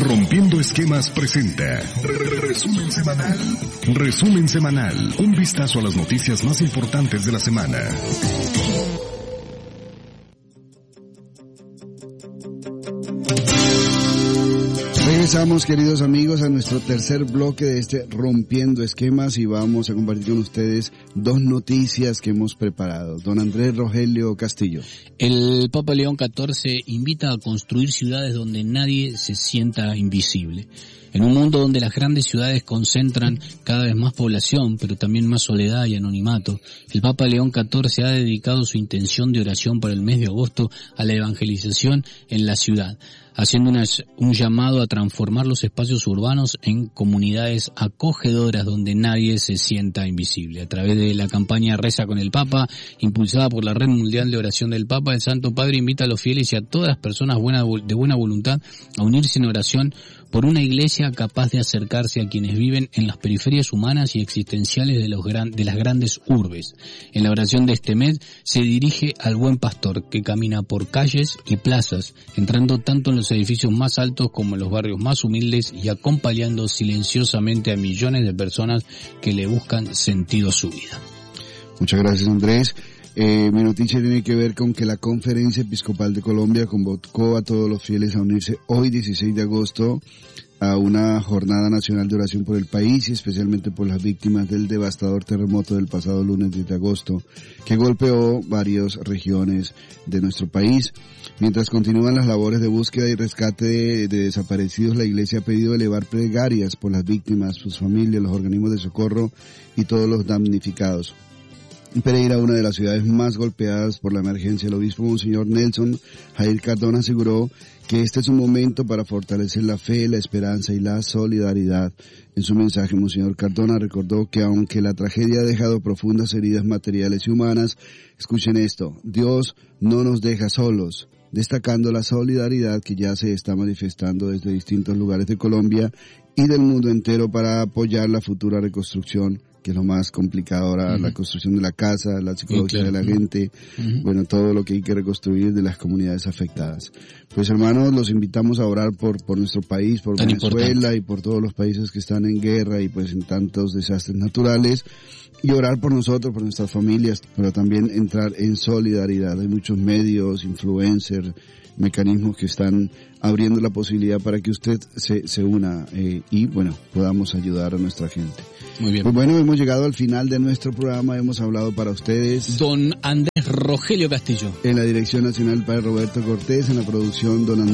Rompiendo Esquemas presenta Resumen Semanal. Resumen Semanal. Un vistazo a las noticias más importantes de la semana. Regresamos, queridos amigos, a nuestro tercer bloque de este Rompiendo Esquemas y vamos a compartir con ustedes dos noticias que hemos preparado. Don Andrés Rogelio Castillo. El Papa León XIV invita a construir ciudades donde nadie se sienta invisible. En un mundo donde las grandes ciudades concentran cada vez más población, pero también más soledad y anonimato, el Papa León XIV ha dedicado su intención de oración para el mes de agosto a la evangelización en la ciudad, haciendo un llamado a transformar los espacios urbanos en comunidades acogedoras donde nadie se sienta invisible. A través de la campaña Reza con el Papa, impulsada por la Red Mundial de Oración del Papa, el Santo Padre invita a los fieles y a todas las personas de buena voluntad a unirse en oración por una iglesia capaz de acercarse a quienes viven en las periferias humanas y existenciales de las grandes urbes. En la oración de este mes se dirige al buen pastor que camina por calles y plazas, entrando tanto en los edificios más altos como en los barrios más humildes y acompañando silenciosamente a millones de personas que le buscan sentido a su vida. Muchas gracias, Andrés. Mi noticia tiene que ver con que la Conferencia Episcopal de Colombia convocó a todos los fieles a unirse hoy 16 de agosto a una jornada nacional de oración por el país y especialmente por las víctimas del devastador terremoto del pasado lunes 10 de agosto que golpeó varias regiones de nuestro país. Mientras continúan las labores de búsqueda y rescate de desaparecidos, la Iglesia ha pedido elevar plegarias por las víctimas, sus familias, los organismos de socorro y todos los damnificados. En Pereira, una de las ciudades más golpeadas por la emergencia, el obispo Monseñor Nelson Jair Cardona aseguró que este es un momento para fortalecer la fe, la esperanza y la solidaridad. En su mensaje, Monseñor Cardona recordó que aunque la tragedia ha dejado profundas heridas materiales y humanas, escuchen esto, Dios no nos deja solos, destacando la solidaridad que ya se está manifestando desde distintos lugares de Colombia y del mundo entero para apoyar la futura reconstrucción, que es lo más complicado ahora, la construcción de la casa, la psicología de la gente, bueno, todo lo que hay que reconstruir de las comunidades afectadas. Pues hermanos, los invitamos a orar por nuestro país, por Tan Venezuela importante. y por todos los países que están en guerra y pues en tantos desastres naturales, y orar por nosotros, por nuestras familias, pero también entrar en solidaridad. Hay muchos medios, influencers, mecanismos que están abriendo la posibilidad para que usted se una y bueno, podamos ayudar a nuestra gente. Muy bien. Pues bueno, hemos llegado al final de nuestro programa, hemos hablado para ustedes. Don Andrés Rogelio Castillo. En la dirección nacional, Padre Roberto Cortés, en la producción, don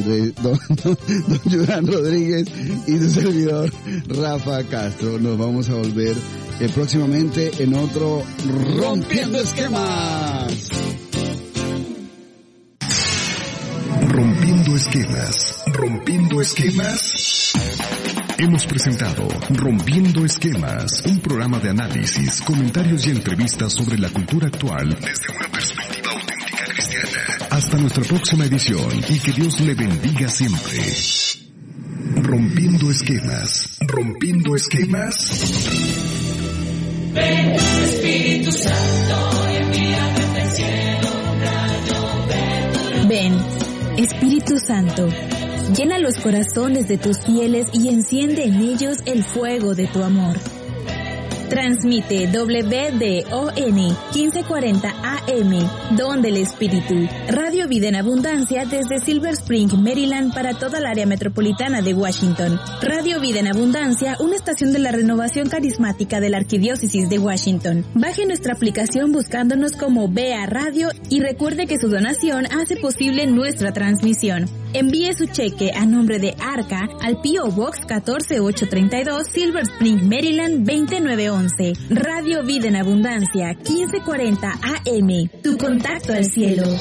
Joan Rodríguez y su servidor, Rafa Castro. Nos vamos a volver próximamente en otro Rompiendo Esquemas. Rompiendo Esquemas. Rompiendo Esquemas. Hemos presentado Rompiendo Esquemas, un programa de análisis, comentarios y entrevistas sobre la cultura actual desde una perspectiva auténtica cristiana. Hasta nuestra próxima edición y que Dios le bendiga siempre. Rompiendo Esquemas. Rompiendo Esquemas. Ven, Espíritu Santo, envíame del cielo un rayo. Ven, Espíritu Santo, llena los corazones de tus fieles y enciende en ellos el fuego de tu amor. Transmite WDON 1540 AM, Don del Espíritu, Radio Vida en Abundancia desde Silver Spring, Maryland para toda el área metropolitana de Washington. Radio Vida en Abundancia, una estación de la renovación carismática de la Arquidiócesis de Washington. Baje nuestra aplicación buscándonos como BA Radio y recuerde que su donación hace posible nuestra transmisión. Envíe su cheque a nombre de Arca al P.O. Box 14832, Silver Spring, Maryland 20911. Radio Vida en Abundancia 1540 AM. Tu contacto al cielo.